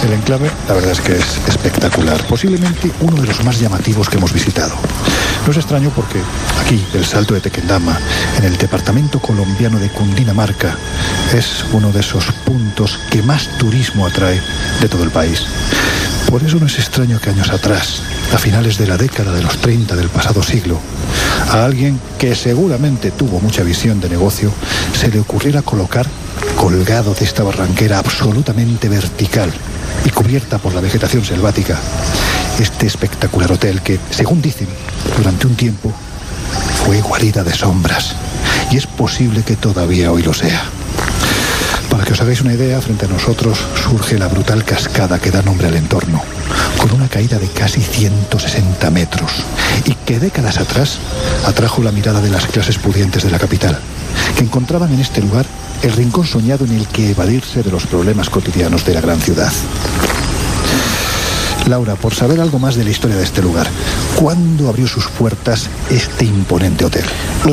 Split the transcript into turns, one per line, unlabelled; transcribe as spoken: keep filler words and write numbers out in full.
El enclave, la verdad es que es espectacular, posiblemente uno de los más llamativos que hemos visitado. No es extraño porque aquí, el Salto de Tequendama, en el departamento colombiano de Cundinamarca, es uno de esos puntos que más turismo atrae de todo el país. Por eso no es extraño que años atrás, a finales de la década de los treinta del pasado siglo, a alguien que seguramente tuvo mucha visión de negocio, se le ocurriera colocar, colgado de esta barranquera absolutamente vertical y cubierta por la vegetación selvática, este espectacular hotel que, según dicen, durante un tiempo fue guarida de sombras, y es posible que todavía hoy lo sea. Para que os hagáis una idea, frente a nosotros surge la brutal cascada que da nombre al entorno, con una caída de casi ciento sesenta metros, y que décadas atrás atrajo la mirada de las clases pudientes de la capital, que encontraban en este lugar el rincón soñado en el que evadirse de los problemas cotidianos de la gran ciudad. Laura, por saber algo más de la historia de este lugar, ¿cuándo abrió sus puertas este imponente hotel?